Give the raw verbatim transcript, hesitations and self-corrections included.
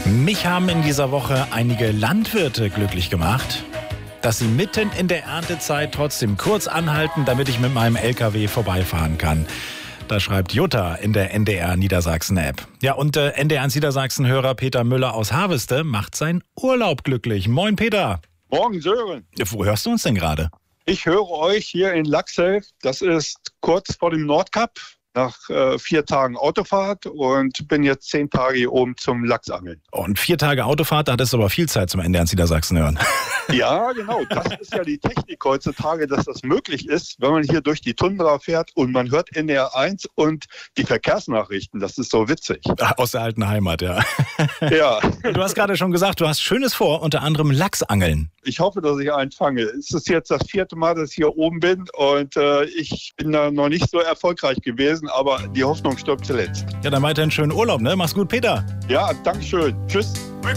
Mich haben in dieser Woche einige Landwirte glücklich gemacht, dass sie mitten in der Erntezeit trotzdem kurz anhalten, damit ich mit meinem L K W vorbeifahren kann. Da schreibt Jutta in der N D R Niedersachsen-App. Ja, und äh, N D R Niedersachsen-Hörer Peter Müller aus Harveste macht seinen Urlaub glücklich. Moin, Peter. Morgen, Sören. Wo hörst du uns denn gerade? Ich höre euch hier in Laxelf. Das ist kurz vor dem Nordkap. Nach äh, vier Tagen Autofahrt und bin jetzt zehn Tage hier oben zum Lachsangeln. Und vier Tage Autofahrt, da hattest du aber viel Zeit zum N D R Niedersachsen hören. Ja, genau. Das ist ja die Technik heutzutage, dass das möglich ist, wenn man hier durch die Tundra fährt und man hört N D R eins und die Verkehrsnachrichten. Das ist so witzig. Aus der alten Heimat, ja. Ja. Du hast gerade schon gesagt, du hast Schönes vor, unter anderem Lachsangeln. Ich hoffe, dass ich einen fange. Es ist jetzt das vierte Mal, dass ich hier oben bin und äh, ich bin da noch nicht so erfolgreich gewesen, aber die Hoffnung stirbt zuletzt. Ja, dann weiterhin schönen Urlaub, ne? Mach's gut, Peter. Ja, danke schön. Tschüss.